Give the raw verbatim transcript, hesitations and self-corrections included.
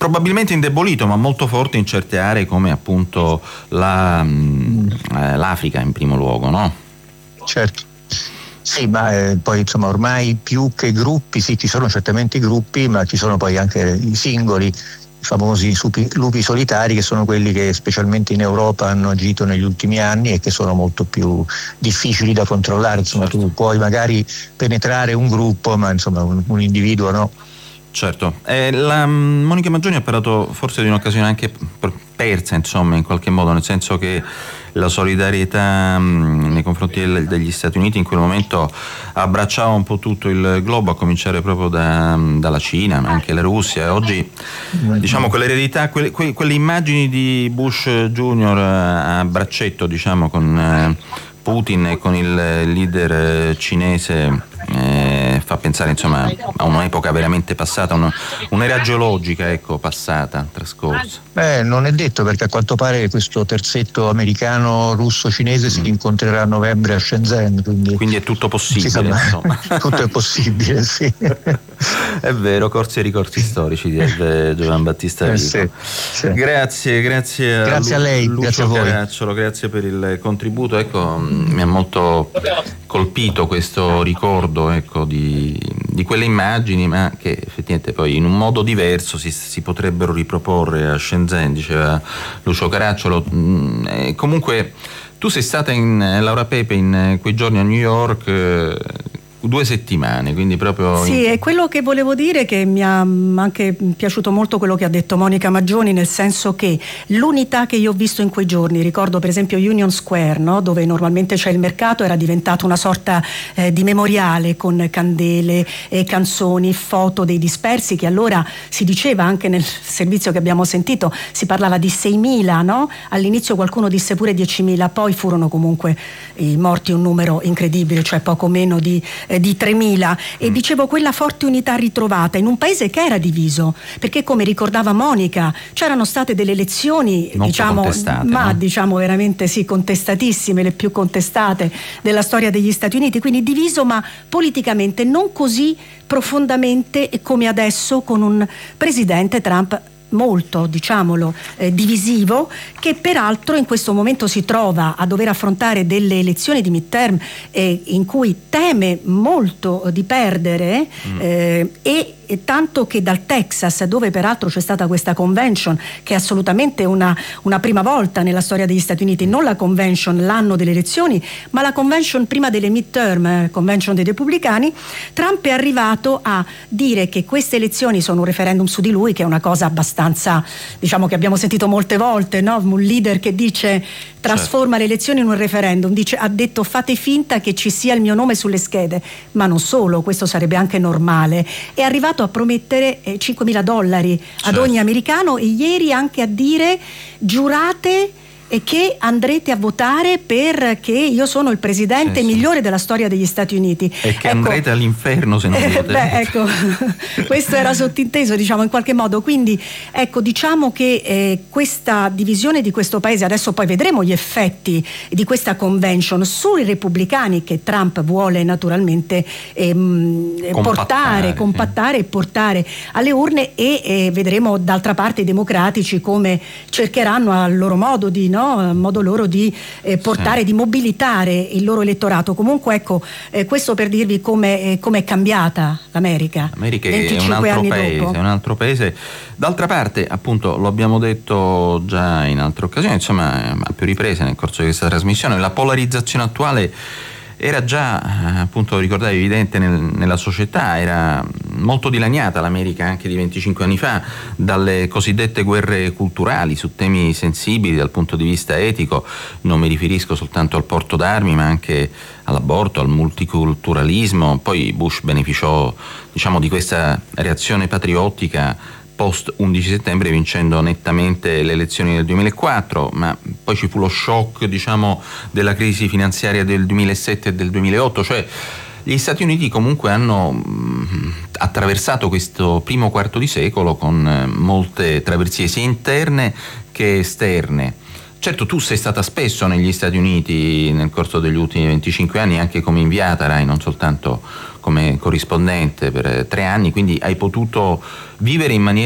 probabilmente indebolito, ma molto forte in certe aree come appunto la, eh, l'Africa in primo luogo, no? Certo. Sì, ma eh, poi insomma ormai più che gruppi, sì, ci sono certamente i gruppi, ma ci sono poi anche i singoli, i famosi supi, lupi solitari, che sono quelli che specialmente in Europa hanno agito negli ultimi anni e che sono molto più difficili da controllare. Insomma, certo. Tu puoi magari penetrare un gruppo, ma insomma un, un individuo no. Certo, eh, la Monica Maggioni ha parlato forse di un'occasione anche persa, insomma, in qualche modo, nel senso che la solidarietà mh, nei confronti del, degli Stati Uniti in quel momento abbracciava un po' tutto il globo, a cominciare proprio da, dalla Cina, ma anche la Russia. Oggi, diciamo, quell'eredità, quelle, que, quelle immagini di Bush Junior a braccetto, diciamo, con eh, Putin e con il leader cinese, eh, fa pensare, insomma, a un'epoca veramente passata, una, un'era geologica, ecco, passata, trascorsa. Beh, non è detto, perché a quanto pare questo terzetto americano-russo-cinese mm. si incontrerà a novembre a Shenzhen, quindi, quindi è tutto possibile, insomma. Tutto è possibile, sì. È vero, corsi e ricorsi storici, direbbe Giovan Battista Vico. Eh sì, sì. Grazie, grazie a, grazie a lei, Lucio grazie a voi. Caracciolo, grazie per il contributo. Ecco, mi ha molto colpito questo ricordo, ecco, di, di quelle immagini, ma che effettivamente poi in un modo diverso si, si potrebbero riproporre a Shenzhen, diceva Lucio Caracciolo. E comunque tu sei stata in Laura Pepe in quei giorni a New York, eh, due settimane, quindi proprio... Sì, è quello che volevo dire, che mi ha anche piaciuto molto quello che ha detto Monica Maggioni, nel senso che l'unità che io ho visto in quei giorni, ricordo per esempio Union Square, no? Dove normalmente c'è il mercato, era diventato una sorta eh, di memoriale con candele, eh, canzoni, foto dei dispersi, che allora si diceva anche nel servizio che abbiamo sentito, si parlava di seimila, no? All'inizio qualcuno disse pure diecimila, poi furono comunque i morti un numero incredibile, cioè poco meno di di tremila, e dicevo, quella forte unità ritrovata in un paese che era diviso, perché come ricordava Monica c'erano state delle elezioni molto diciamo ma no? diciamo veramente sì, contestatissime, le più contestate della storia degli Stati Uniti, quindi diviso, ma politicamente non così profondamente come adesso, con un presidente Trump molto, diciamolo, eh, divisivo, che peraltro in questo momento si trova a dover affrontare delle elezioni di midterm eh, in cui teme molto di perdere mm. eh, e E tanto che dal Texas, dove peraltro c'è stata questa convention, che è assolutamente una, una prima volta nella storia degli Stati Uniti, non la convention l'anno delle elezioni, ma la convention prima delle midterm, eh, convention dei repubblicani, Trump è arrivato a dire che queste elezioni sono un referendum su di lui, che è una cosa abbastanza, diciamo, che abbiamo sentito molte volte, no? Un leader che dice trasforma certo. le elezioni in un referendum, dice, ha detto fate finta che ci sia il mio nome sulle schede, ma non solo, questo sarebbe anche normale. È arrivato a promettere eh, cinquemila dollari ad certo. ogni americano, e ieri anche a dire giurate e che andrete a votare perché io sono il presidente sì, migliore sì. della storia degli Stati Uniti. E che ecco, andrete all'inferno se non eh, beh, ecco, questo era sottinteso, diciamo, in qualche modo. Quindi ecco, diciamo che eh, questa divisione di questo paese, adesso poi vedremo gli effetti di questa convention sui repubblicani, che Trump vuole naturalmente ehm, compattare, portare, compattare sì. e portare alle urne, e eh, vedremo d'altra parte i democratici come cercheranno a loro modo di no, a modo loro di eh, portare, sì. di mobilitare il loro elettorato. Comunque ecco, eh, questo per dirvi come eh, è cambiata l'America. L'America è un altro paese, dopo. è un altro paese. D'altra parte, appunto, lo abbiamo detto già in altre occasioni, insomma, a più riprese nel corso di questa trasmissione, la polarizzazione attuale era già, appunto, ricordavi, evidente nel, nella società, era molto dilaniata l'America anche di venticinque anni fa dalle cosiddette guerre culturali su temi sensibili dal punto di vista etico. Non mi riferisco soltanto al porto d'armi, ma anche all'aborto, al multiculturalismo. Poi Bush beneficiò, diciamo, di questa reazione patriottica post undici settembre, vincendo nettamente le elezioni del duemilaquattro, ma poi ci fu lo shock, diciamo, della crisi finanziaria del duemilasette e del duemilaotto, cioè gli Stati Uniti comunque hanno mh, attraversato questo primo quarto di secolo con eh, molte traversie sia interne che esterne. Certo, tu sei stata spesso negli Stati Uniti nel corso degli ultimi venticinque anni, anche come inviata Rai, non soltanto come corrispondente per tre anni, quindi hai potuto vivere in maniera